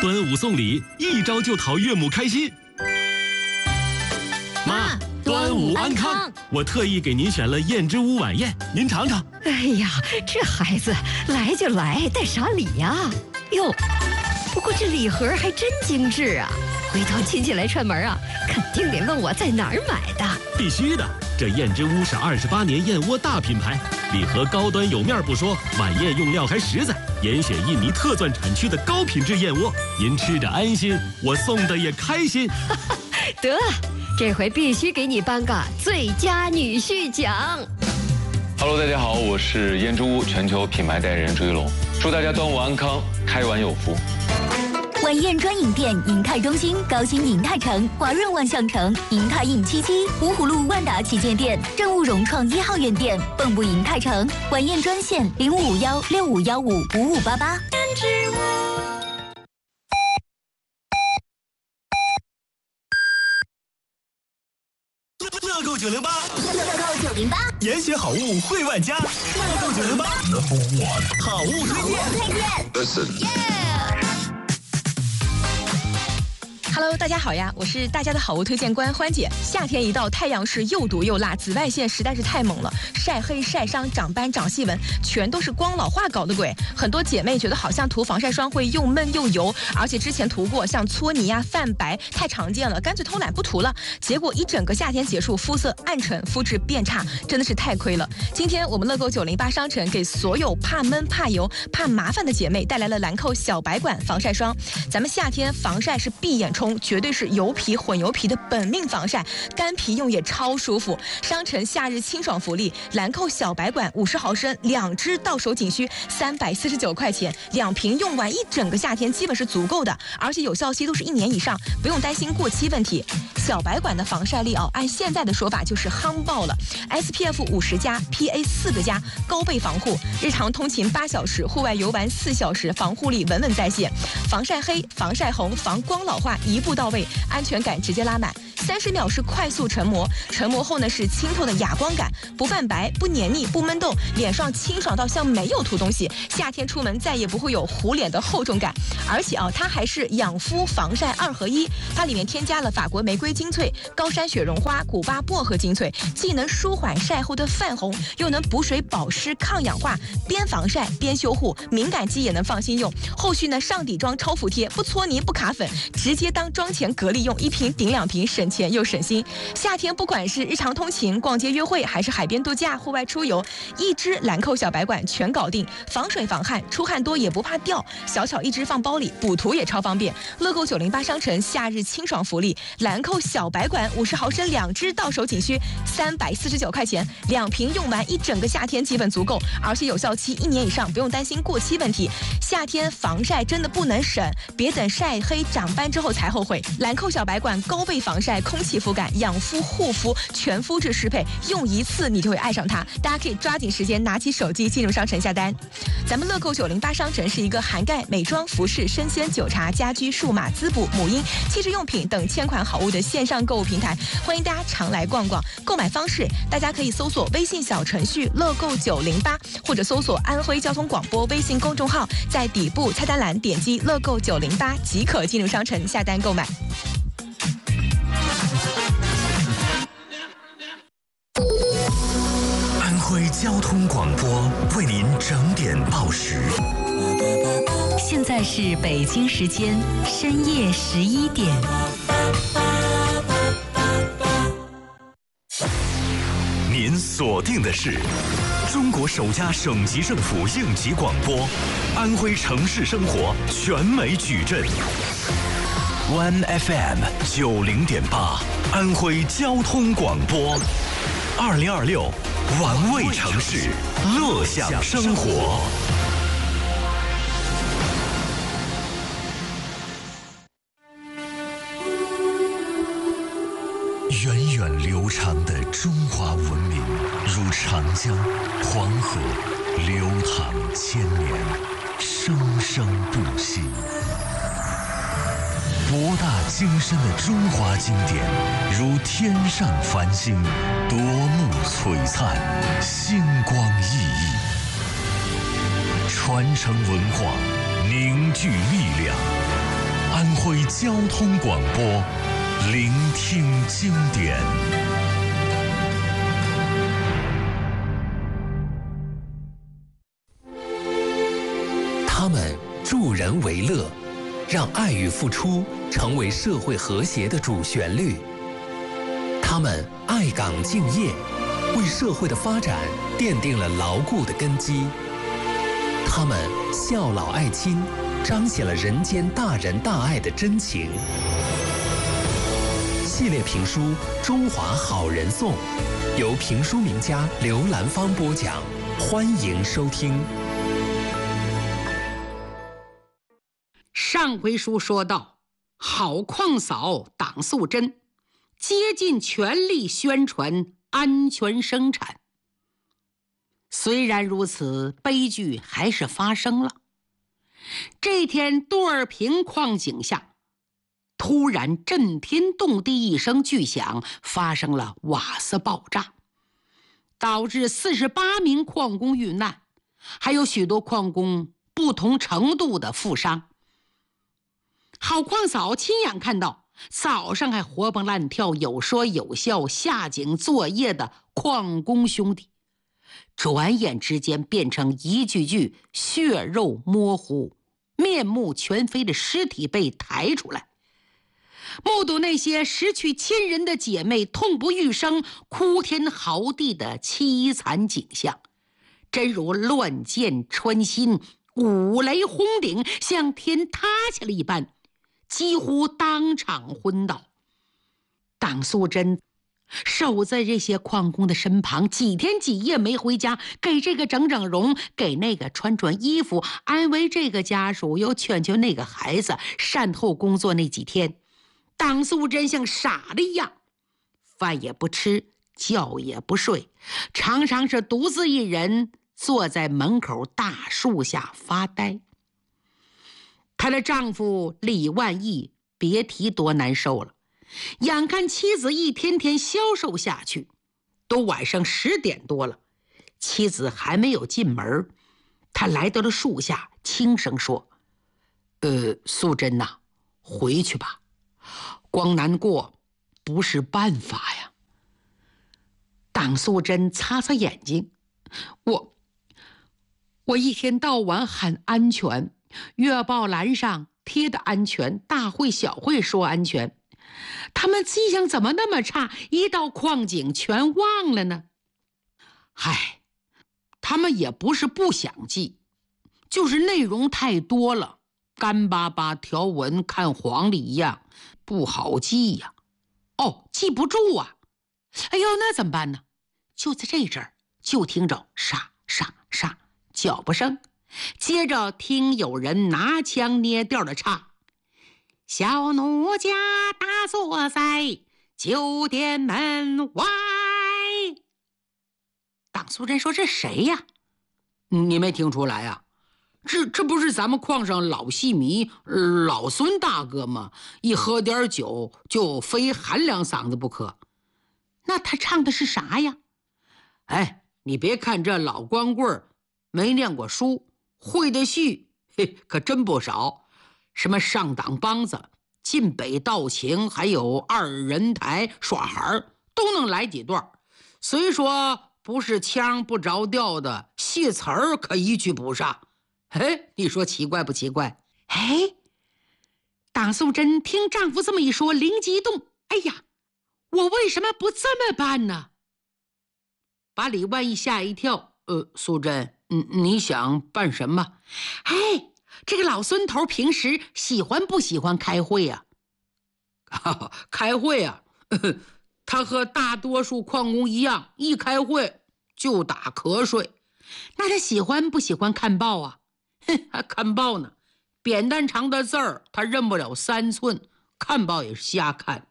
端午送礼，一招就讨岳母开心。妈，端午安康！我特意给您选了燕之屋晚宴，您尝尝。 哎呀，这孩子来就来，带啥礼呀？哟，不过这礼盒还真精致啊！回头亲戚来串门啊，肯定得问我在哪儿买的。 必须的，这燕之屋是28年燕窝大品牌，礼盒高端有面不说，晚宴用料还实在，严选印尼特钻产区的高品质燕窝，您吃着安心，我送的也开心。 得，这回必须给你颁个最佳女婿奖。 Hello， 大家好，我是燕之屋全球品牌代言人朱一龙，祝大家端午安康，开碗有福。 晚宴专营店：银泰中心、高新银泰城、华润万象城、银泰印77、芜湖路万达旗舰店、正务融创1号院店、蚌埠银泰城。晚宴专线0551655588。 乐购908， 乐购908， 严选好物惠万家。乐购908，好物推荐。 Hello， 大家好呀，我是大家的好物推荐官欢姐。夏天一到，太阳是又毒又辣，紫外线实在是太猛了，晒黑、晒伤、长斑、长细纹，全都是光老化搞的鬼。很多姐妹觉得好像涂防晒霜会又闷又油，而且之前涂过像搓泥呀、泛白太常见了，干脆偷懒不涂了。结果一整个夏天结束，肤色暗沉，肤质变差，真的是太亏了。今天我们乐购908商城给所有怕闷、怕油、怕麻烦的姐妹带来了兰蔻小白管防晒霜。咱们夏天防晒是闭眼冲，绝对是油皮混油皮的本命防晒，干皮用也超舒服。商城夏日清爽福利，兰蔻小白管50毫升2支到手仅需349块钱，2瓶用完一整个夏天基本是足够的，而且有效期都是1年以上，不用担心过期问题。小白管的防晒力按现在的说法就是夯爆了 ，SPF 50+，PA 4个+，高倍防护，日常通勤8小时，户外游玩4小时，防护力稳稳在线，防晒黑、防晒红、防光老化一步到位，安全感直接拉满。30秒是快速成膜，成膜后呢是清透的哑光感，不泛白、不黏腻、不闷痘，脸上清爽到像没有涂东西。夏天出门再也不会有糊脸的厚重感，而且它还是养肤防晒2合1，它里面添加了法国玫瑰精粹、高山雪绒花、古巴薄荷精粹，既能舒缓晒后的泛红，又能补水保湿抗氧化，边防晒边修护，敏感肌也能放心用。后续呢上底妆超服帖，不搓泥不卡粉，直接当妆前隔离用，1瓶顶2瓶，省钱又省心。夏天不管是日常通勤、逛街约会，还是海边度假、户外出游，一支兰蔻小白管全搞定，防水防汗，出汗多也不怕掉，小巧一支放包里，补涂也超方便。乐购908商城夏日清爽福利，兰蔻小白管50毫升2支到手仅需349块钱，2瓶用完一整个夏天基本足够，而且有效期1年以上，不用担心过期问题。夏天防晒真的不能省，别等晒黑长斑之后才后悔。兰蔻小白管高倍防晒、空气肤感、养肤护肤，全肤质适配，用一次你就会爱上它。大家可以抓紧时间拿起手机进入商城下单。咱们乐购908商城是一个涵盖美妆、服饰、生鲜、酒茶、家居、数码、滋补、母婴、汽车用品等1000款好物的线上购物平台，欢迎大家常来逛逛。购买方式，大家可以搜索微信小程序乐购908，或者搜索安徽交通广播微信公众号，在底部菜单栏点击乐购908即可进入商城下单购买。 安徽交通广播为您整点报时。 现在是北京时间深夜11点。 您锁定的是中国首家省级政府应急广播，安徽城市生活全美矩阵。One FM 90.8，安徽交通广播，2026玩味城市，乐享生活。源远流长的中华文明，如长江、黄河，流淌千年，生生不息。博大精深的中华经典，如天上繁星，夺目璀璨，星光熠熠。传承文化，凝聚力量， 交通广播，聆听经典。他们助人为乐，让爱与付出成为社会和谐的主旋律。他们爱岗敬业，为社会的发展奠定了牢固的根基。他们孝老爱亲，彰显了人间大仁大爱的真情。系列评书《中华好人颂》，由评书名家刘兰芳播讲，欢迎收听。 上回书说到，郝况嫂党素贞竭尽全力宣传安全生产。虽然如此，悲剧还是发生了。这天，杜二平矿井下突然震天动地一声巨响，发生了瓦斯爆炸，导致48名矿工遇难，还有许多矿工不同程度的负伤。郝况嫂亲眼看到早上还活蹦乱跳、有说有笑下井作业的矿工兄弟，转眼之间变成一具具血肉模糊、面目全非的尸体被抬出来。目睹那些失去亲人的姐妹痛不欲生、哭天嚎地的凄惨景象，真如乱箭穿心、五雷轰顶，像天塌下了一般，几乎当场昏倒。党素贞守在这些矿工的身旁，几天几夜没回家，给这个整整容，给那个穿穿衣服，安慰这个家属，又劝劝那个孩子。善后工作那几天，党素贞像傻的一样，饭也不吃，觉也不睡，常常是独自一人坐在门口大树下发呆。她的丈夫李万义别提多难受了，眼看妻子一天天消瘦下去，都晚上10点多了，妻子还没有进门，他来到了树下，轻声说：素贞呐，回去吧，光难过不是办法呀。党素贞擦擦眼睛，我一天到晚喊安全，月报栏上贴的安全，大会小会说安全，他们记性怎么那么差，一到矿井全忘了呢？嗨，他们也不是不想记，就是内容太多了，干巴巴条文看黄历一样，不好记呀。记不住啊。哎呦，那怎么办呢？就在这阵儿，就听着沙沙沙脚步声，接着听有人拿腔捏调的唱：小奴家打坐在酒店门外。党素贞说：这谁呀？你没听出来呀？这不是咱们矿上老戏迷老孙大哥吗？一喝点酒就非喊2嗓子不可。那他唱的是啥呀？你别看这老光棍没念过书，会的戏可真不少，什么上党梆子、晋北道情，还有2人台耍孩都能来几段。虽说不是腔不着调的，戏词儿可一句不上。你说奇怪不奇怪？党素贞听丈夫这么一说，灵机一动，哎呀，我为什么不这么办呢？把李万义吓一跳。素贞，你想办什么？这个老孙头平时喜欢不喜欢开会啊？开会啊，他和大多数矿工一样，一开会就打瞌睡。那他喜欢不喜欢看报啊？还看报呢，扁担长的字儿他认不了3寸，看报也是瞎看。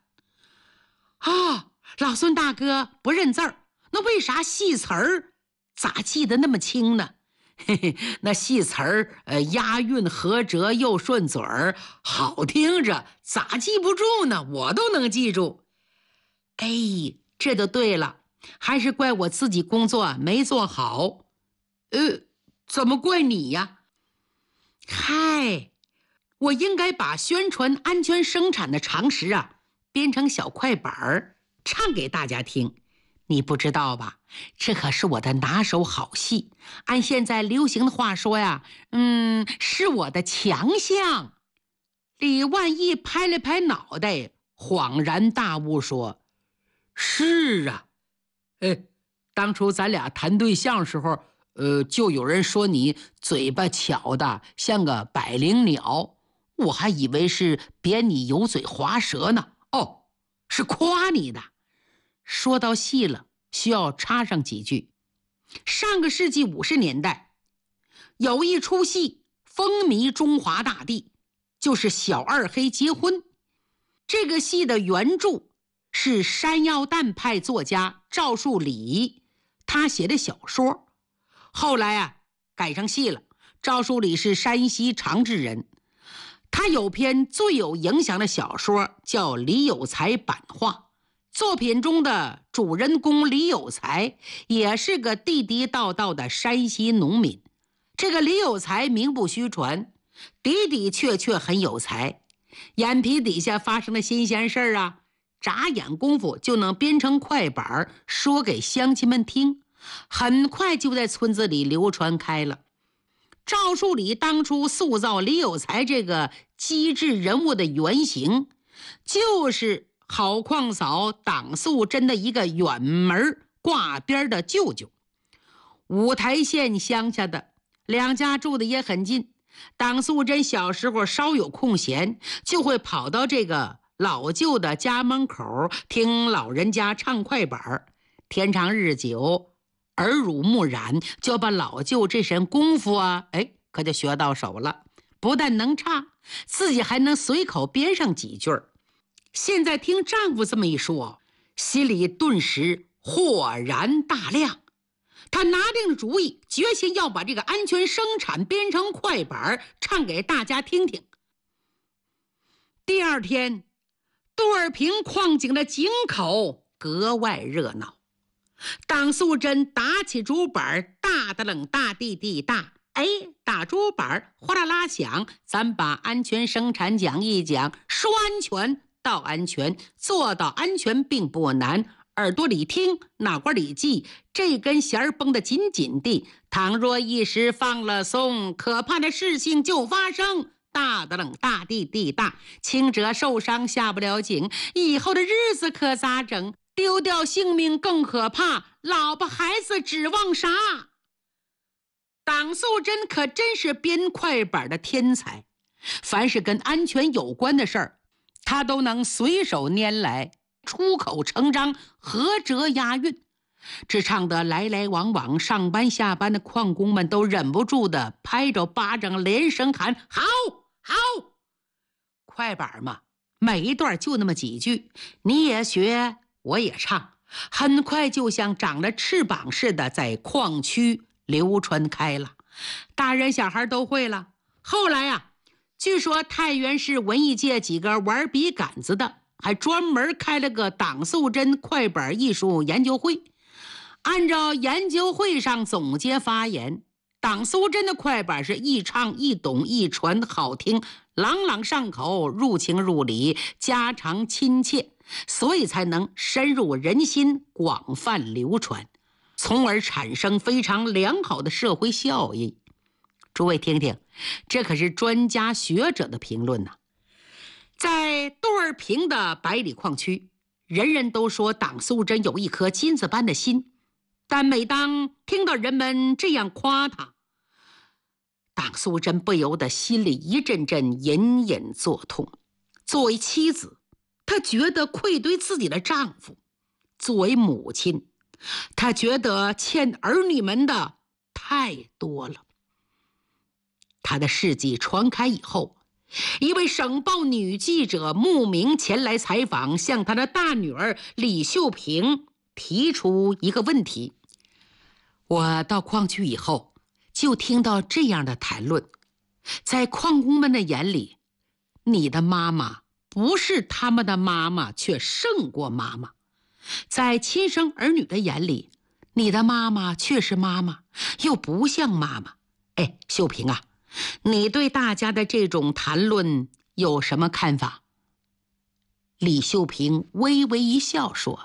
老孙大哥不认字儿，那为啥戏词儿咋记得那么清呢？那戏词儿押韵合辙又顺嘴儿，好听着，咋记不住呢？我都能记住。这就对了，还是怪我自己工作没做好。怎么怪你呀？ 我应该把宣传安全生产的常识编成小快板儿，唱给大家听。你不知道吧？这可是我的拿手好戏，按现在流行的话说是我的强项。李万义拍了拍脑袋，恍然大悟说：是啊，当初咱俩谈对象时候，就有人说你嘴巴巧的像个百灵鸟，我还以为是贬你油嘴滑舌呢。哦，是夸你的。说到戏了，需要插上几句。上个世纪50年代，有一出戏风靡中华大地，就是小二黑结婚。这个戏的原著是山药蛋派作家赵树理他写的小说，后来改成戏了。赵树理是山西长治人，他有篇最有影响的小说叫《李有才版画》，作品中的主人公李有才也是个地地道道的山西农民。这个李有才名不虚传，的的确确很有才，眼皮底下发生的新鲜事儿眨眼功夫就能编成快板说给乡亲们听，很快就在村子里流传开了。赵树理当初塑造李有才这个机智人物的原型，就是郝矿嫂党素贞的一个远门挂边的舅舅。五台县乡下的，两家住的也很近。党素贞小时候稍有空闲，就会跑到这个老舅的家门口听老人家唱快板。天长日久，耳濡目染，就把老舅这身功夫可就学到手了。不但能唱，自己还能随口编上几句。现在听丈夫这么一说，心里顿时豁然大亮。他拿定了主意，决心要把这个安全生产编成快板唱给大家听听。第二天，杜尔平矿井的井口格外热闹。党素贞打起竹板，大的冷大地地大，打竹板哗啦啦响。咱把安全生产讲一讲，说安全到安全，做到安全并不难。耳朵里听，脑瓜里记，这根弦绷得紧紧的。倘若一时放了松，可怕的事情就发生。大的冷大地地大，轻者受伤下不了井，以后的日子可咋整？丢掉性命更可怕，老婆孩子指望啥？党素贞可真是编快板的天才，凡是跟安全有关的事儿，他都能随手拈来，出口成章，合辙押韵。这唱得来来往往，上班下班的矿工们都忍不住的拍着巴掌，连声喊好好。快板嘛，每一段就那么几句，你也学我也唱，很快就像长了翅膀似的在矿区流传开了，大人小孩都会了。后来据说太原市文艺界几个玩笔杆子的还专门开了个党素贞快板艺术研究会。按照研究会上总结发言，党素贞的快板是易唱易懂易传，好听，朗朗上口，入情入理，家常亲切，所以才能深入人心，广泛流传，从而产生非常良好的社会效益。诸位听听，这可是专家学者的评论呐。在杜尔平的百里矿区，人人都说党素贞有一颗金子般的心，但每当听到人们这样夸他，党素贞不由得心里一阵阵隐隐作痛。作为妻子，她觉得愧对自己的丈夫；作为母亲，她觉得欠儿女们的太多了。她的事迹传开以后，一位省报女记者慕名前来采访，向她的大女儿李秀萍提出一个问题。我到矿区以后，就听到这样的谈论：在矿工们的眼里，你的妈妈不是他们的妈妈，却胜过妈妈；在亲生儿女的眼里，你的妈妈却是妈妈，又不像妈妈。秀萍你对大家的这种谈论有什么看法？”李秀萍微微一笑说：“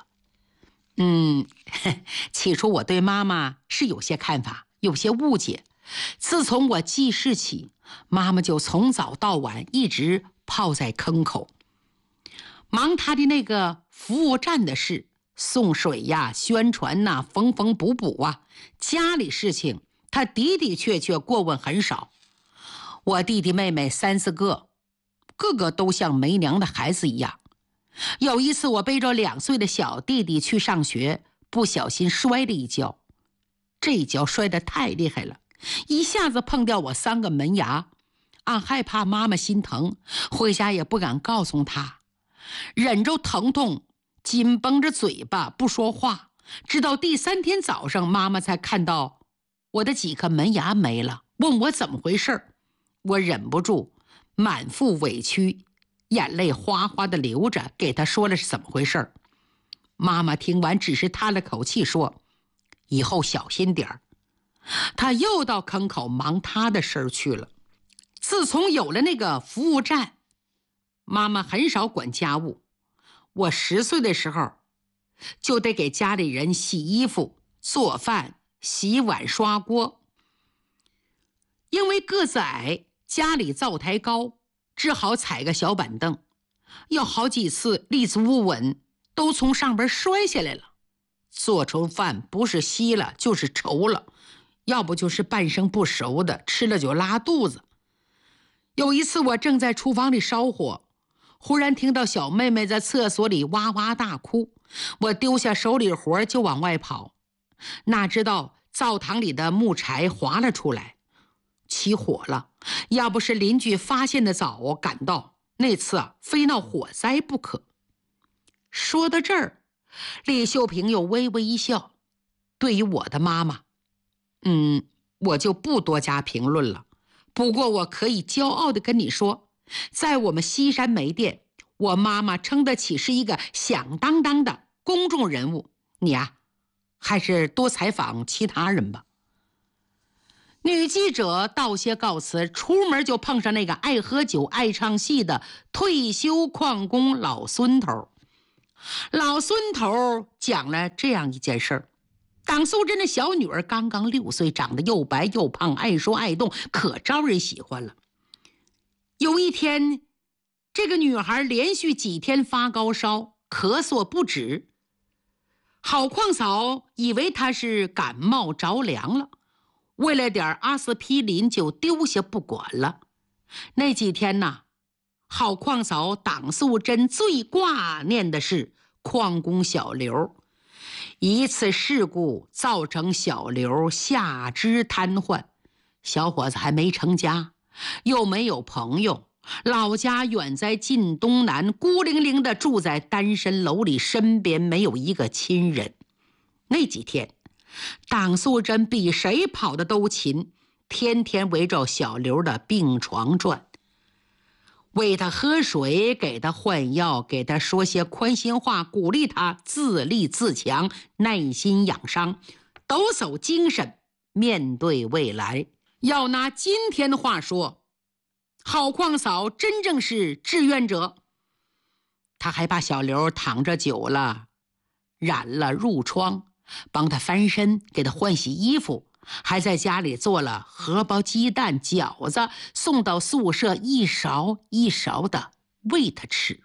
起初我对妈妈是有些看法，有些误解。自从我记事起，妈妈就从早到晚一直泡在坑口，忙她的那个服务站的事，送水呀、宣传呐、缝缝补补啊，家里事情她的的确确过问很少。我弟弟妹妹3、4个，个个都像没娘的孩子一样。有一次我背着2岁的小弟弟去上学，不小心摔了一跤，这一跤摔得太厉害了，一下子碰掉我3个门牙。俺害怕妈妈心疼，回家也不敢告诉她，忍着疼痛紧绷着嘴巴不说话，直到第3天早上，妈妈才看到我的几颗门牙没了，问我怎么回事。我忍不住满腹委屈，眼泪哗哗的流着，给她说了是怎么回事。妈妈听完只是叹了口气说：“以后小心点儿。”她又到坑口忙她的事儿去了。自从有了那个服务站，妈妈很少管家务。我10岁的时候就得给家里人洗衣服、做饭、洗碗、刷锅。因为个子矮，家里灶台高，只好踩个小板凳，有好几次立足不稳，都从上边摔下来了。做出饭不是稀了就是稠了，要不就是半生不熟的，吃了就拉肚子。有一次我正在厨房里烧火，忽然听到小妹妹在厕所里哇哇大哭，我丢下手里活就往外跑，哪知道灶堂里的木柴滑了出来，起火了。要不是邻居发现的早赶到，那次非闹火灾不可。说到这儿，李秀萍又微微一笑。对于我的妈妈，我就不多加评论了。不过我可以骄傲地跟你说，在我们西山煤店，我妈妈称得起是一个响当当的公众人物。你啊，还是多采访其他人吧。女记者道谢告辞，出门就碰上那个爱喝酒、爱唱戏的退休矿工老孙头。老孙头讲了这样一件事儿：党素贞的小女儿刚刚6岁，长得又白又胖，爱说爱动，可招人喜欢了。有一天，这个女孩连续几天发高烧，咳嗽不止。郝矿嫂以为她是感冒着凉了，为了点阿司匹林就丢下不管了。那几天呢，郝矿嫂党素贞最挂念的是矿工小刘。一次事故造成小刘下肢瘫痪，小伙子还没成家，又没有朋友，老家远在晋东南，孤零零地住在单身楼里，身边没有一个亲人。那几天，党素贞比谁跑得都勤，天天围着小刘的病床转，喂他喝水，给他换药，给他说些宽心话，鼓励他自立自强，耐心养伤，抖擞精神，面对未来。要拿今天的话说，郝矿嫂真正是志愿者。他还把小刘躺着久了染了褥疮，帮他翻身，给他换洗衣服，还在家里做了荷包鸡蛋、饺子，送到宿舍一勺一勺的喂他吃。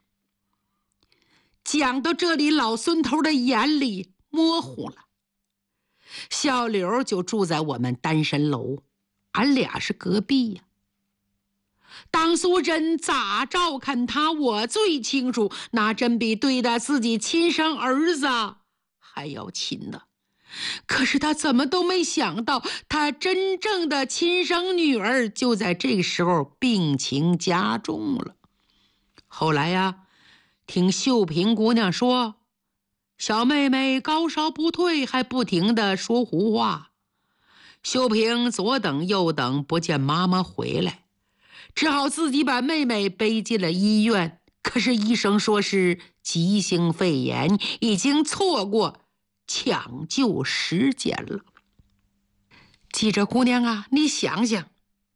讲到这里，老孙头的眼里模糊了。小刘就住在我们单身楼，俺俩是隔壁呀。党素贞咋照看他，我最清楚，那真比对待自己亲生儿子还要亲呢。可是他怎么都没想到，他真正的亲生女儿就在这个时候病情加重了。后来呀，听秀萍姑娘说，小妹妹高烧不退，还不停地说胡话。秀萍左等右等，不见妈妈回来，只好自己把妹妹背进了医院。可是医生说是急性肺炎，已经错过抢救时间了。记者姑娘啊，你想想，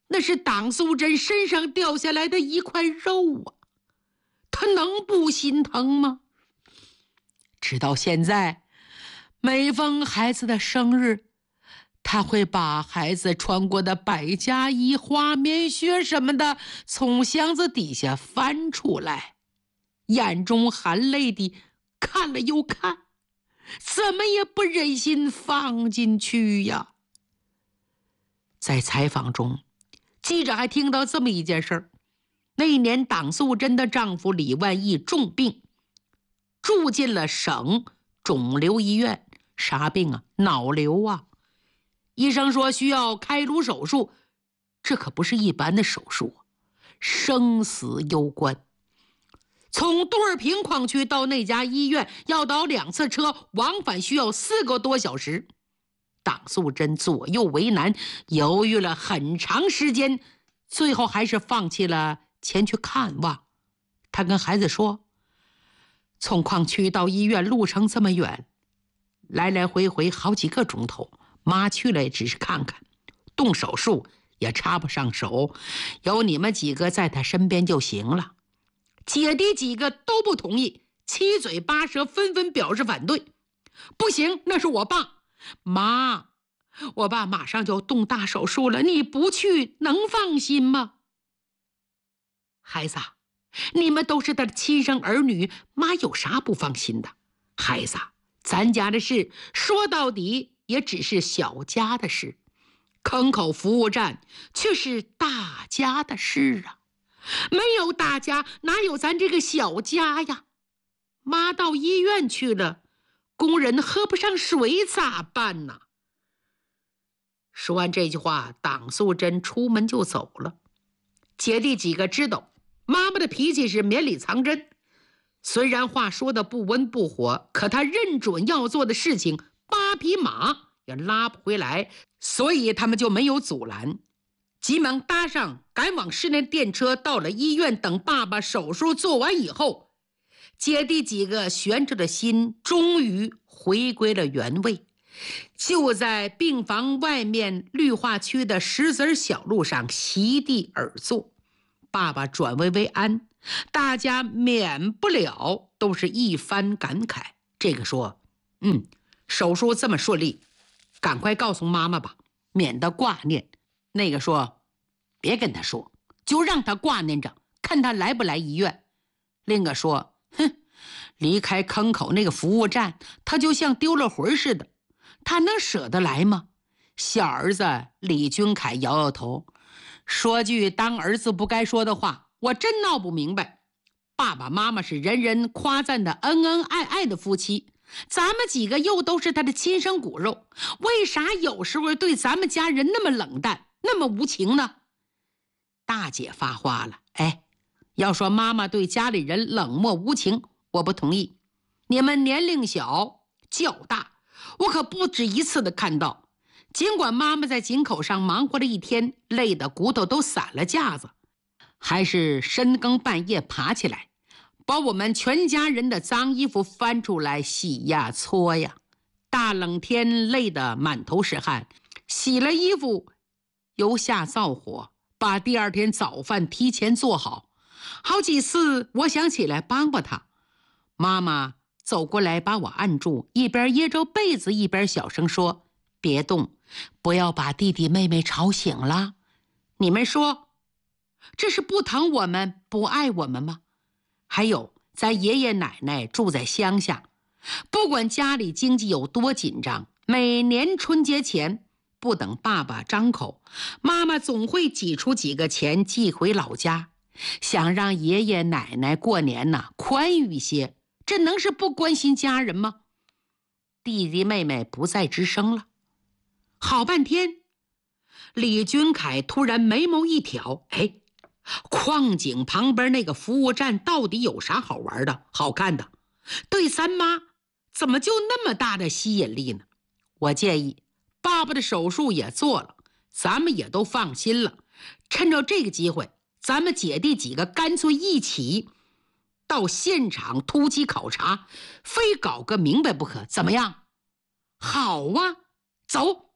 那是党素贞身上掉下来的一块肉啊，他能不心疼吗？直到现在，每逢孩子的生日，他会把孩子穿过的百家衣、花棉靴什么的从箱子底下翻出来，眼中含泪地看了又看，怎么也不忍心放进去呀。在采访中，记者还听到这么一件事儿：那一年，党素贞的丈夫李万义重病，住进了省肿瘤医院。啥病啊？脑瘤啊！医生说需要开颅手术，这可不是一般的手术，生死攸关。从杜尔平矿区到那家医院要倒2次车，往返需要4个多小时。党素贞左右为难，犹豫了很长时间，最后还是放弃了前去看望。他跟孩子说，从矿区到医院路程这么远，来来回回好几个钟头，妈去了也只是看看，动手术也插不上手，有你们几个在他身边就行了。姐弟几个都不同意，七嘴八舌，纷纷表示反对。不行，那是我爸。妈，我爸马上就要动大手术了，你不去能放心吗？孩子，你们都是他的亲生儿女，妈有啥不放心的？孩子，咱家的事说到底也只是小家的事，坑口服务站却是大家的事啊！没有大家，哪有咱这个小家呀？妈到医院去了，工人喝不上水咋办呢？说完这句话，党素贞出门就走了。姐弟几个知道妈妈的脾气是绵里藏针，虽然话说的不温不火，可她认准要做的事情，8匹马也拉不回来，所以他们就没有阻拦，急忙搭上赶往市内电车，到了医院。等爸爸手术做完以后，姐弟几个悬着的心终于回归了原位。就在病房外面绿化区的石子小路上席地而坐，爸爸转危为安，大家免不了都是一番感慨。这个说，手术这么顺利，赶快告诉妈妈吧，免得挂念。那个说，别跟他说，就让他挂念着，看他来不来医院。另一个说，离开坑口那个服务站，他就像丢了魂似的，他能舍得来吗？小儿子李军凯摇摇头，说句当儿子不该说的话，我真闹不明白。爸爸妈妈是人人夸赞的恩恩爱爱的夫妻，咱们几个又都是他的亲生骨肉，为啥有时候对咱们家人那么冷淡，那么无情呢？大姐发话了，要说妈妈对家里人冷漠无情，我不同意。你们年龄小较大，我可不止一次的看到，尽管妈妈在井口上忙活了一天，累得骨头都散了架子，还是深更半夜爬起来，把我们全家人的脏衣服翻出来洗呀搓呀。大冷天累得满头是汗，洗了衣服油下灶火，把第二天早饭提前做好。好几次我想起来帮帮他，妈妈走过来把我按住，一边掖着被子一边小声说，别动，不要把弟弟妹妹吵醒了。你们说这是不疼我们不爱我们吗？还有咱爷爷奶奶住在乡下，不管家里经济有多紧张，每年春节前不等爸爸张口，妈妈总会挤出几个钱寄回老家，想让爷爷奶奶过年宽裕一些，这能是不关心家人吗？弟弟妹妹不再吱声了。好半天，李军凯突然眉毛一挑，矿井旁边那个服务站到底有啥好玩的好看的，对咱妈怎么就那么大的吸引力呢？我建议爸爸的手术也做了，咱们也都放心了，趁着这个机会，咱们姐弟几个干脆一起到现场突击考察，非搞个明白不可，怎么样？好啊，走！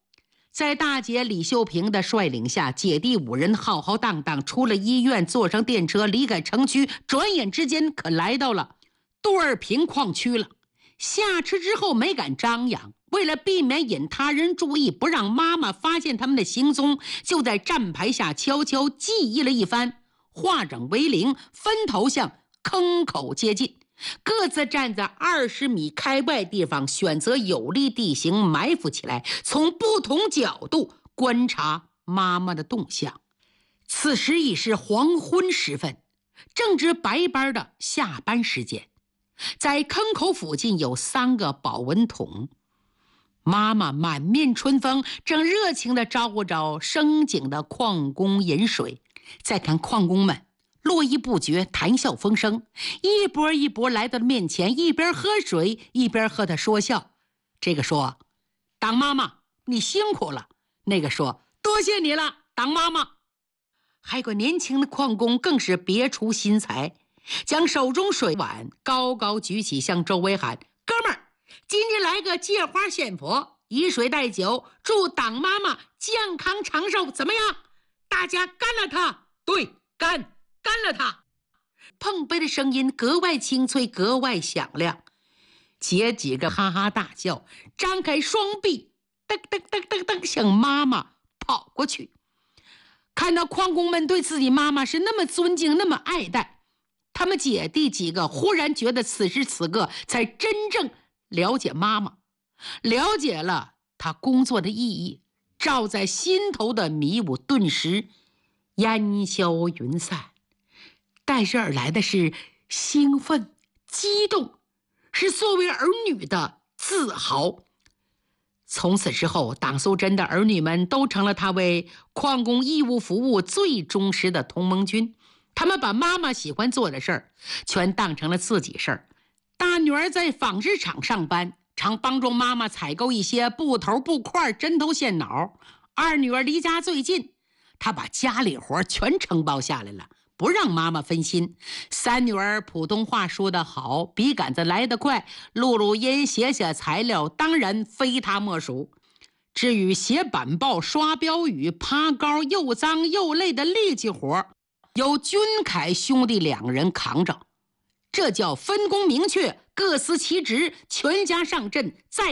在大姐李秀萍的率领下，姐弟5人浩浩荡荡出了医院，坐上电车离开城区，转眼之间可来到了杜尔平矿区了。下车之后没敢张扬，为了避免引他人注意，不让妈妈发现他们的行踪，就在站牌下悄悄记忆了一番，化整为零，分头向坑口接近，各自站在20米开外地方，选择有利地形埋伏起来，从不同角度观察妈妈的动向。此时已是黄昏时分，正值白班的下班时间。在坑口附近有3个保温桶，妈妈满面春风，正热情地招呼着升井的矿工饮水。再看矿工们络绎不绝，谈笑风生，一波一波来到面前，一边喝水一边和他说笑。这个说：“当妈妈你辛苦了。”那个说：“多谢你了，当妈妈。”还有个年轻的矿工更是别出心裁，将手中水碗高高举起，向周围喊：“哥们儿，今天来个借花献佛，以水代酒，祝党妈妈健康长寿，怎么样？大家干了他！对，干了他！”碰杯的声音格外清脆，格外响亮。姐几个哈哈大笑，张开双臂，噔噔噔噔噔向妈妈跑过去。看到矿工们对自己妈妈是那么尊敬，那么爱戴，他们姐弟几个忽然觉得此时此刻才真正了解妈妈，了解了她工作的意义，照在心头的迷雾顿时烟消云散，带着而来的是兴奋、激动，是作为儿女的自豪。从此之后，党素贞的儿女们都成了她为矿工义务服务最忠实的同盟军。他们把妈妈喜欢做的事儿全当成了自己事儿。大女儿在纺织厂上班，常帮助妈妈采购一些布头、布块、针头、线脑。二女儿离家最近，她把家里活全承包下来了，不让妈妈分心。三女儿普通话说得好，笔杆子来得快，录音、写材料，当然非她莫属。至于写板报、刷标语、爬高又脏又累的力气活，由君凯兄弟2人扛着，这叫分工明确，各司其职，全家上阵，再